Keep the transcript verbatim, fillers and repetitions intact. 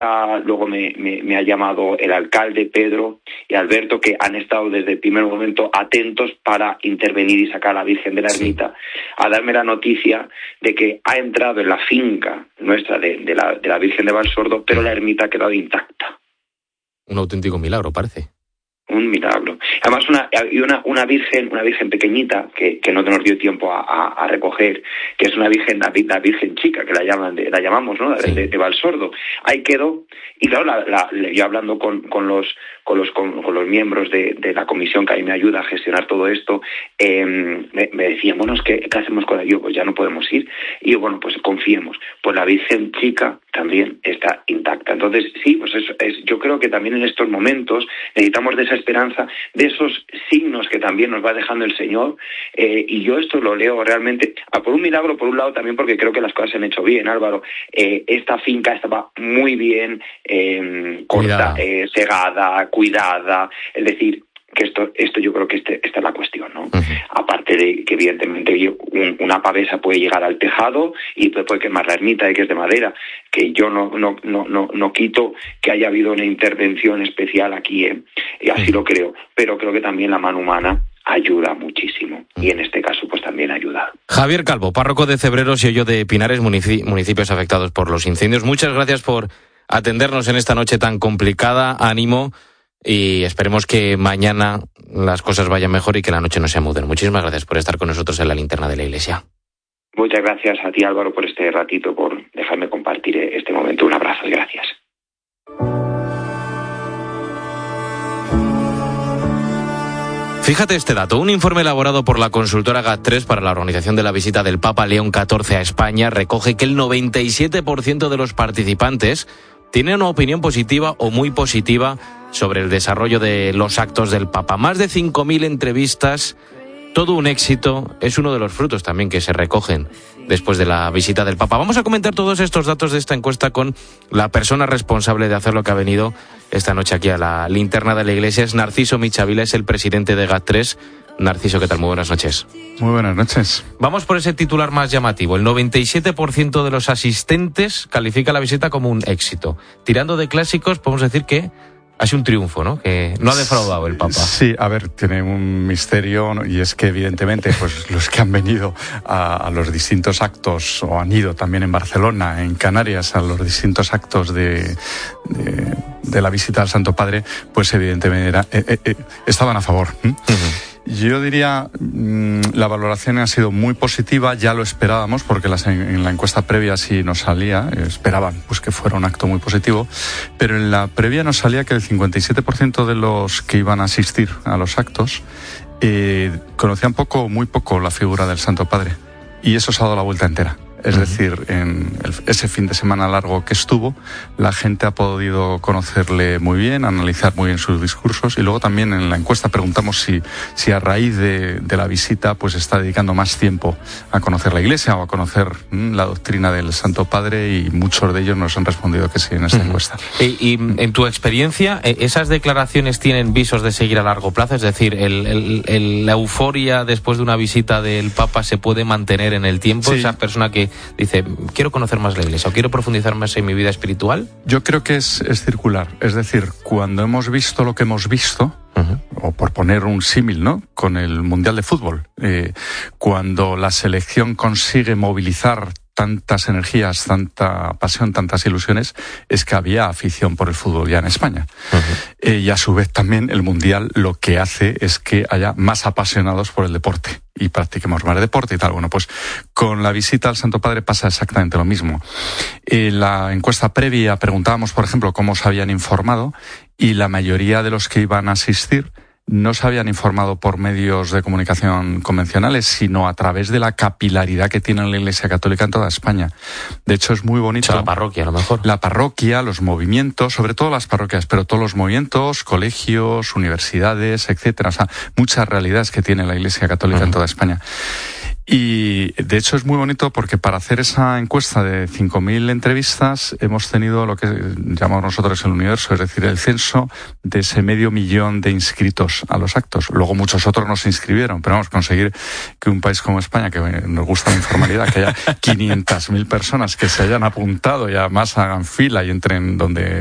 Luego me, me, me ha llamado el alcalde, Pedro y Alberto, que han estado desde el primer momento atentos para intervenir y sacar a la Virgen de la Ermita, a darme la noticia de que ha entrado en la finca nuestra de, de, la, de la Virgen de Valsordo, pero la ermita ha quedado intacta. Un auténtico milagro, parece. Un milagro. Además, una, y una, una virgen, una virgen pequeñita que, que no nos dio tiempo a, a, a recoger, que es una virgen, la, la virgen chica, que la llaman, de, la llamamos, ¿no? Sí. De, de Valsordo. Ahí quedó. Y claro, la, la, yo hablando con, con los, con los, con, con los miembros de, de la comisión que ahí me ayuda a gestionar todo esto, eh, me, me decían, bueno, es que, ¿qué hacemos con ello? Pues ya no podemos ir. Y yo, bueno, pues confiemos. Pues la virgen chica también está intacta. Entonces, sí, pues es, es, yo creo que también en estos momentos necesitamos de esa esperanza, de esos signos que también nos va dejando el Señor, eh, y yo esto lo leo realmente, a por un milagro, por un lado también porque creo que las cosas se han hecho bien, Álvaro. Eh, esta finca estaba muy bien eh, corta, eh, segada, cuidada, es decir, que esto esto yo creo que este, esta es la cuestión, ¿no? Uh-huh. Aparte de que evidentemente un, una pavesa puede llegar al tejado y puede quemar la ermita, y que es de madera, que yo no no no no no quito que haya habido una intervención especial aquí, ¿eh? Y así uh-huh. lo creo, pero creo que también la mano humana ayuda muchísimo, y en este caso pues también ayuda. Javier Calvo, párroco de Cebreros y Hoyo de Pinares, munici- municipios afectados por los incendios. Muchas gracias por atendernos en esta noche tan complicada. Ánimo. Y esperemos que mañana las cosas vayan mejor y que la noche no se amuden. Muchísimas gracias por estar con nosotros en la linterna de la Iglesia. Muchas gracias a ti, Álvaro, por este ratito, por dejarme compartir este momento. Un abrazo y gracias. Fíjate este dato. Un informe elaborado por la consultora GAT tres para la organización de la visita del Papa León catorce a España recoge que el noventa y siete por ciento de los participantes tiene una opinión positiva o muy positiva sobre el desarrollo de los actos del Papa. Más de cinco mil entrevistas, todo un éxito. Es uno de los frutos también que se recogen después de la visita del Papa. Vamos a comentar todos estos datos de esta encuesta con la persona responsable de hacerlo, que ha venido esta noche aquí a la linterna de la Iglesia. Es Narciso Michavila, es el presidente de GAT tres. Narciso, ¿qué tal? Muy buenas noches. Muy buenas noches. Vamos por ese titular más llamativo. El noventa y siete por ciento de los asistentes califica la visita como un éxito. Tirando de clásicos, podemos decir que ha sido un triunfo, ¿no? Que no ha defraudado el Papa. Sí, a ver, tiene un misterio, ¿no? Y es que evidentemente pues los que han venido a, a los distintos actos, o han ido también en Barcelona, en Canarias, a los distintos actos de, de, de la visita al Santo Padre, pues evidentemente era, eh, eh, estaban a favor. ¿eh? Uh-huh. Yo diría, mmm, la valoración ha sido muy positiva, ya lo esperábamos, porque las, en, en la encuesta previa sí nos salía, eh, esperaban pues que fuera un acto muy positivo, pero en la previa nos salía que el cincuenta y siete por ciento de los que iban a asistir a los actos eh, conocían poco o muy poco la figura del Santo Padre, y eso se ha dado la vuelta entera. Es decir, en el, ese fin de semana largo que estuvo, la gente ha podido conocerle muy bien, analizar muy bien sus discursos, y luego también en la encuesta preguntamos si, si a raíz de, de la visita pues está dedicando más tiempo a conocer la Iglesia o a conocer mmm, la doctrina del Santo Padre, y muchos de ellos nos han respondido que sí en esta uh-huh. encuesta. Y, y en tu experiencia, ¿esas declaraciones tienen visos de seguir a largo plazo? Es decir, el, el, el, la euforia después de una visita del Papa se puede mantener en el tiempo. Sí. Esa persona que dice, quiero conocer más la Iglesia o quiero profundizar más en mi vida espiritual. Yo creo que es, es circular. Es decir, cuando hemos visto lo que hemos visto, uh-huh. o por poner un símil, ¿no?, con el Mundial de Fútbol, eh, cuando la selección consigue movilizar tantas energías, tanta pasión, tantas ilusiones, es que había afición por el fútbol ya en España. Uh-huh. Eh, y a su vez también el Mundial lo que hace es que haya más apasionados por el deporte y practiquemos más deporte y tal. Bueno, pues con la visita al Santo Padre pasa exactamente lo mismo. En la encuesta previa preguntábamos, por ejemplo, cómo se habían informado, y la mayoría de los que iban a asistir no se habían informado por medios de comunicación convencionales, sino a través de la capilaridad que tiene la Iglesia Católica en toda España. De hecho, es muy bonito. O sea, la parroquia, a lo mejor. La parroquia, los movimientos, sobre todo las parroquias, pero todos los movimientos, colegios, universidades, etcétera. O sea, muchas realidades que tiene la Iglesia Católica uh-huh. en toda España. Y de hecho es muy bonito porque para hacer esa encuesta de cinco mil entrevistas hemos tenido lo que llamamos nosotros el universo, es decir, el censo de ese medio millón de inscritos a los actos. Luego muchos otros no se inscribieron, pero vamos, conseguir que un país como España, que nos gusta la informalidad, que haya quinientas mil personas que se hayan apuntado y además hagan fila y entren donde